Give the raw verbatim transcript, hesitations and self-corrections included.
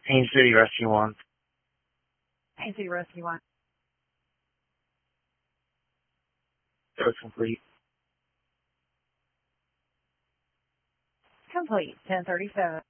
Haines City Rescue one. Haines City Rescue one. Search complete. Complete. ten thirty-seven.